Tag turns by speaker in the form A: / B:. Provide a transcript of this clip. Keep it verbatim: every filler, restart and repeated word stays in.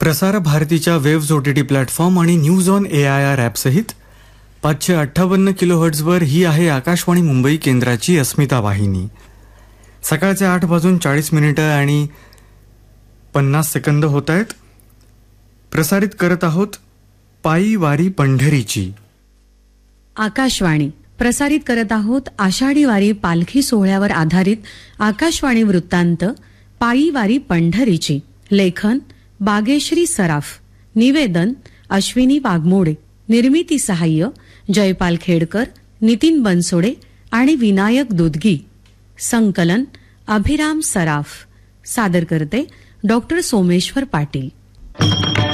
A: प्रसार भारतीच्या waves OTT platform आणि news on A I R ॲपसहित पाचशे अठ्ठावन्न किलोहर्ट्झवर ही आहे आकाशवाणी मुंबई केंद्राची अस्मिता वाहिनी. सकाळचे आठ वाजून चाळीस मिनिटं आणि पन्नास सेकंद होत आहेत. प्रसारित करत आहोत पायी वारी पंढरीची.
B: आकाशवाणी प्रसारित करत आहोत आषाढी वारी पालखी सोहळ्यावर आधारित आकाशवाणी वृत्तांत पायी वारी पंढरीची. लेखन बागेश्री सराफ. निवेदन अश्विनी वाघमोडे. निर्मिती सहाय्य जयपाल खेडकर, नितीन बनसोडे आणि विनायक दुधगी. संकलन अभिराम सराफ. सादर करते डॉक्टर सोमेश्वर पाटील.